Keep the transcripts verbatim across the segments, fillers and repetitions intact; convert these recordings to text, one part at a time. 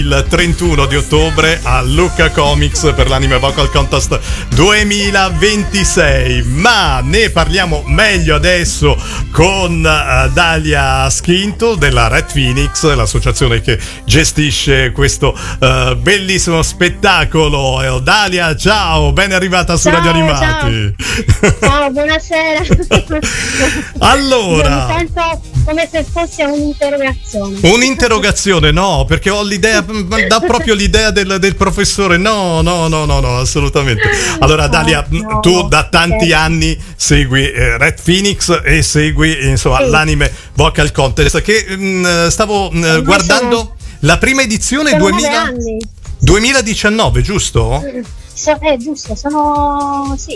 Il trentuno di ottobre a Lucca Comics per l'Anime Vocal Contest duemilaventisei, ma ne parliamo meglio adesso con uh, Dalia Schinto della Red Phoenix, l'associazione che gestisce questo uh, bellissimo spettacolo. Dalia, ciao, ben arrivata su ciao, Radio Animati. Ciao, ciao, buonasera. Allora, mi sento come se fosse un'interrogazione. Un'interrogazione, no, perché ho l'idea, dà proprio l'idea del, del professore. No, no, no, no, no, assolutamente. Allora, Dalia, no, tu da tanti okay. anni segui eh, Red Phoenix e segui, insomma, sì. l'Anime Vocal Contest, che mh, stavo mh, guardando sono, la prima edizione duemila duemiladiciannove, giusto? So, eh, giusto, sono sì.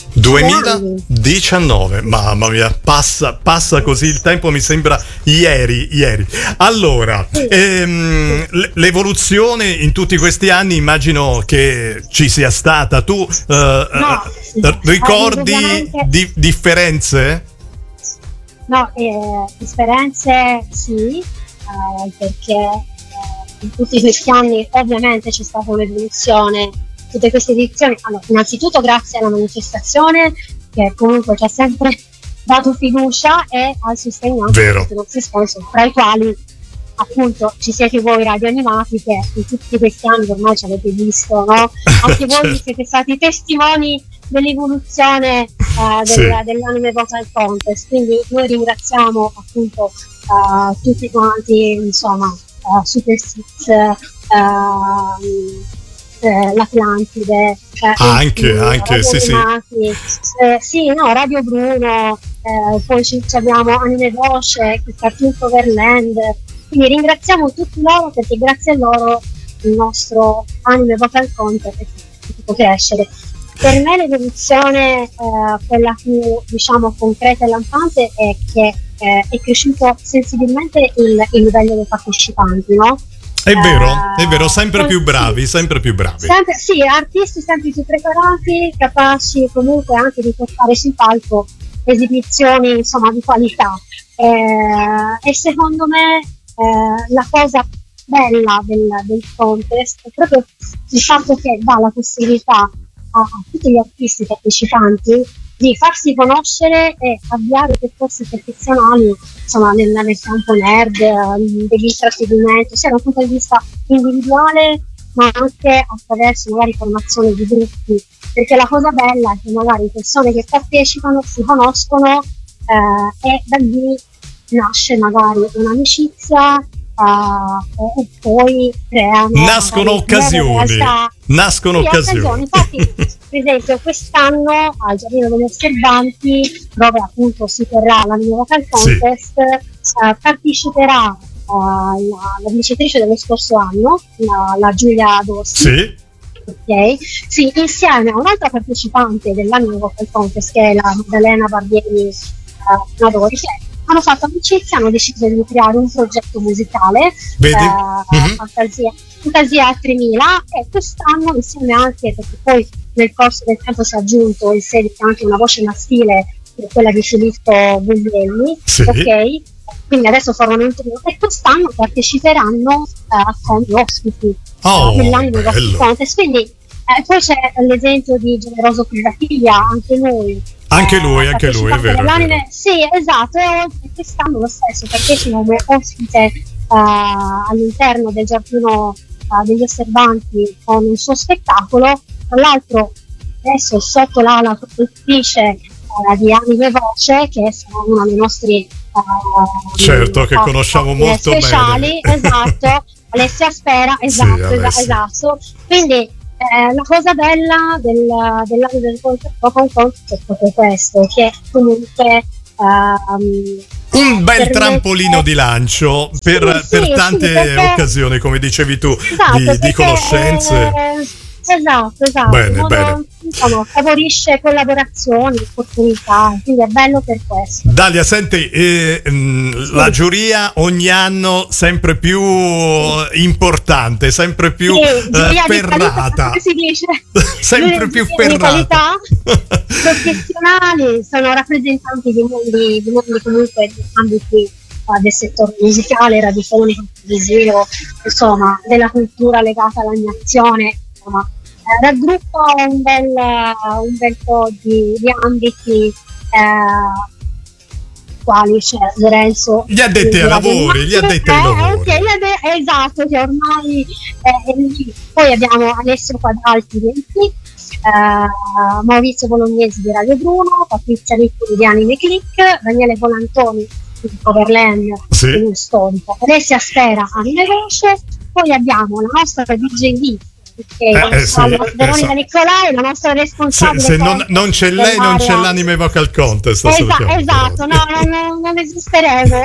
duemiladiciannove, mamma mia, passa, passa così il tempo, mi sembra ieri, ieri. Allora, sì. ehm, l'evoluzione in tutti questi anni immagino che ci sia stata. Tu eh, no, eh, ricordi eh, di, differenze? No, eh, differenze sì, eh, perché eh, in tutti questi anni ovviamente c'è stata un'evoluzione. Tutte queste edizioni, allora, innanzitutto grazie alla manifestazione che comunque ci ha sempre dato fiducia e al sostegno anche dei nostri sponsor, tra i quali appunto ci siete voi Radio Animati, che in tutti questi anni ormai ci avete visto, no? Anche voi certo. siete stati testimoni dell'evoluzione uh, del, sì. dell'Anime Vocal Contest, quindi noi ringraziamo appunto uh, tutti quanti, insomma, uh, Super Six, uh, Eh, l'Atlantide, eh, anche, eh, anche Radio sì, Animati, eh, sì, no, Radio Bruno, eh, poi ci, ci abbiamo Anime Voce, Cartoon Coverland, quindi ringraziamo tutti loro perché grazie a loro il nostro Anime Vocal Contest è potuto crescere. Per me l'evoluzione, eh, quella più diciamo concreta e lampante, è che eh, è cresciuto sensibilmente il, il livello dei partecipanti, no? È vero, è vero, sempre più bravi, sempre più bravi. Sempre, sì, artisti sempre più preparati, capaci comunque anche di portare sul palco esibizioni, insomma, di qualità. Eh, e secondo me eh, la cosa bella del, del contest è proprio il fatto che dà la possibilità a, a tutti gli artisti partecipanti di farsi conoscere e avviare percorsi professionali, insomma, nel, nel campo nerd, dell'intrattenimento, sia da un punto di vista individuale ma anche attraverso magari formazione di gruppi, perché la cosa bella è che magari persone che partecipano si conoscono eh, e da lì nasce magari un'amicizia uh, e poi creano nascono occasioni nascono sì, occasioni. occasioni infatti per esempio quest'anno al Giardino degli Osservanti, dove appunto si terrà l'Anime Vocal Contest, sì. uh, parteciperà uh, la, la vincitrice dello scorso anno, la, la Giulia Dorsi, sì. Okay. Sì, insieme a un'altra partecipante dell'Anime Vocal Contest che è la Maddalena Barbieri uh, Nadori, che hanno fatto amicizia, hanno deciso di creare un progetto musicale, Vedi? Eh, mm-hmm. Fantasia, Fantasia tremila, e quest'anno insieme anche, perché poi nel corso del tempo si è aggiunto in seguito anche una voce maschile, che è quella di Filippo Buglielli, sì. ok? Quindi adesso formano un trio e quest'anno parteciperanno uh, con gli ospiti oh, uh, nell'Anime Vocal Contest, quindi eh, poi c'è l'esempio di Generoso Privatiglia, anche lui Anche lui, eh, anche lui, è vero, è vero. Sì, esatto, e quest'anno lo stesso, partecipa come ospite uh, all'interno del Giardino uh, degli Osservanti con il suo spettacolo. Tra l'altro adesso sotto l'ala protettrice uh, di Anime Voce, che è uno dei nostri uh, certo, che conosciamo molto speciali, bene. Esatto, Alessia Spera, esatto, sì, Alessia. esatto. Quindi Eh, la cosa bella del, dell'anime del Vocal Contest è proprio questo, che comunque um, un bel trampolino me... di lancio per, sì, per sì, tante sì, perché... occasioni, come dicevi tu, esatto, di, di conoscenze. Eh, esatto, esatto. Bene, modo, bene. Insomma, favorisce collaborazioni, opportunità, quindi è bello per questo. Dalia, senti, eh, mh, sì. la giuria ogni anno sempre più importante, sempre più sì, eh, ferrata. Come si dice? sempre più ferrata. Professionali, sono rappresentanti di mondi, di mondi comunque di ambiti uh, del settore musicale, radiofonico, televisivo, insomma, della cultura legata all'animazione, insomma, eh, raggruppa un bel, un bel po' di, di ambiti, eh, quali c'è Lorenzo, gli addetti ai lavori, gli addetti ai lavori. Eh, okay, adde- esatto, che ormai eh, è lì. Poi abbiamo Alessio Quadralti di M P, eh, Maurizio Bolognesi di Radio Bruno, Patrizia Riccoli di Anime Click, Daniele Volantoni di Coverland, sì, un storico, Alessia Sfera, Anime Voce. Poi abbiamo la nostra D J V, che eh, eh, sì, Veronica esatto. Nicolai, la nostra responsabile. Se, se non, non c'è lei, non c'è l'anime vocal contest. Esa- esatto, no, no, no, non esisteremo.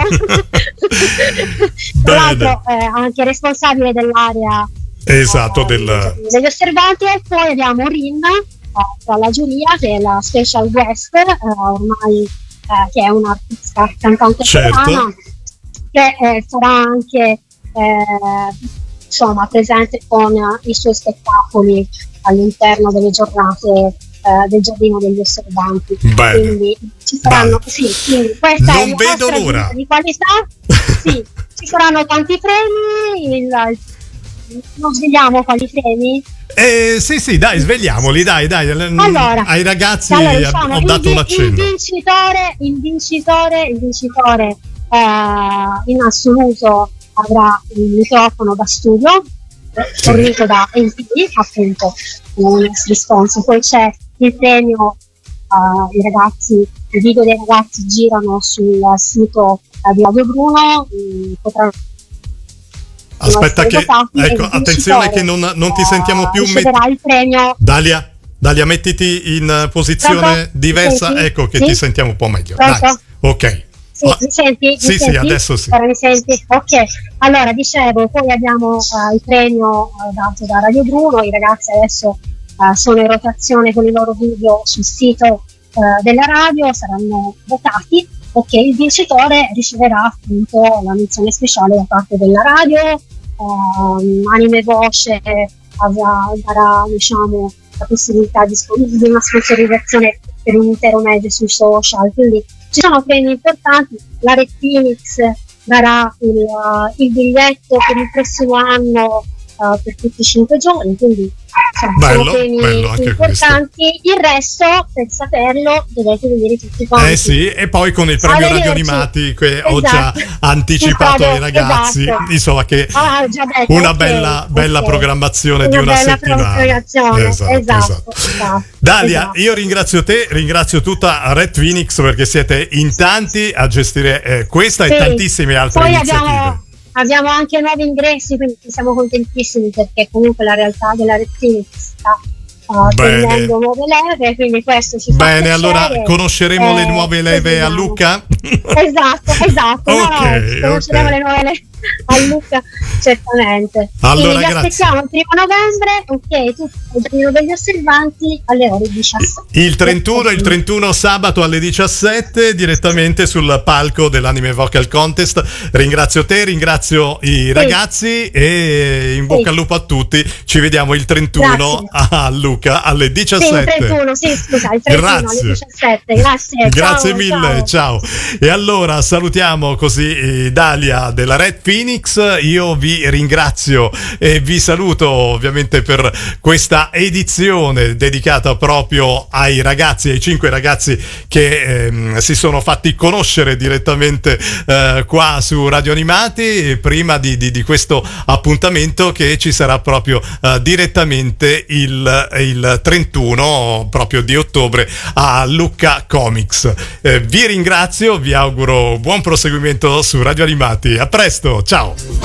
Tra l'altro, eh, anche responsabile dell'area, esatto, eh, del... degli osservanti. E poi abbiamo Rin, eh, tra la giuria, che è la special guest, eh, ormai eh, che è un'artista cantante, certo, italiana, che eh, sarà anche eh, insomma presente con uh, i suoi spettacoli all'interno delle giornate uh, del Giardino degli Osservanti. Bene. Quindi ci saranno, sì, quindi questa non è la vedo nostra l'ora di qualità. Sì, ci saranno tanti premi. Il, non svegliamo quali premi? Eh, sì, sì, dai, svegliamoli, dai, dai. Allora, ai ragazzi allora, diciamo, ho dato il, un accenno. Il vincitore, il vincitore, il vincitore eh, in assoluto avrà il microfono da studio fornito da M P, appunto, un response. Poi c'è il premio, uh, i ragazzi, i video dei ragazzi girano sul sito uh, di Radio Bruno, mh, potranno aspetta che, ecco, attenzione che non, non ti sentiamo più. Riceverà metti... il premio. Dalia, Dalia, mettiti in posizione Pronto? diversa, senti? Ecco che sì? Ti sentiamo un po' meglio. Dai. Ok. Sì, mi senti? Mi sì, senti? sì, adesso sì. Ora mi senti? Ok, allora dicevo, poi abbiamo uh, il premio uh, dato da Radio Bruno, i ragazzi adesso uh, sono in rotazione con i loro video sul sito uh, della radio, saranno votati, ok, il vincitore riceverà appunto la menzione speciale da parte della radio, uh, Anime Voce avrà, darà diciamo la possibilità di, di una sponsorizzazione per un intero mese sui social, quindi ci sono premi importanti. La Red Phoenix darà il, uh, il biglietto per il prossimo anno uh, per tutti i cinque giorni, quindi insomma, bello, sono premi bello anche importanti. Questo. Il resto, per saperlo, dovete vedere tutti quanti. Eh sì, e poi con il premio Radio Animati che esatto. ho già anticipato esatto, ai ragazzi, esatto. insomma che ah, già detto, una okay, bella, bella okay. programmazione una di una bella settimana. Esatto, esatto, esatto. esatto. Dalia, esatto. io ringrazio te, ringrazio tutta Red Phoenix perché siete in tanti a gestire eh, questa sì. e tantissime altre poi iniziative. Abbiamo... Abbiamo anche nuovi ingressi, quindi siamo contentissimi perché comunque la realtà della Red Phoenix sta uh, prendendo nuove leve, quindi questo ci fa Bene, piacere. allora conosceremo eh, le nuove leve a Lucca? Esatto, esatto. okay, no, conosceremo okay. le nuove leve a Lucca, certamente. Allora, quindi vi grazie. aspettiamo il primo novembre, ok, tutto il giorno degli osservanti alle ore diciassette. Il trentuno, il trentuno sabato alle diciassette direttamente sul palco dell'Anime Vocal Contest. Ringrazio te, ringrazio i sì. ragazzi e in bocca sì. al lupo a tutti. Ci vediamo il trentuno grazie. a Lucca alle diciassette. Sì, il trentuno, sì, scusa, il trentuno grazie. alle diciassette. Grazie. Grazie ciao, mille, ciao. ciao. E allora salutiamo così Dalia della Red Phoenix. Io vi ringrazio e vi saluto ovviamente per questa edizione dedicata proprio ai ragazzi, ai cinque ragazzi che ehm, si sono fatti conoscere direttamente eh, qua su Radio Animati, prima di, di, di questo appuntamento che ci sarà proprio eh, direttamente il, il trentuno proprio di ottobre a Lucca Comics. Eh, vi ringrazio, vi auguro buon proseguimento su Radio Animati. A presto, ciao!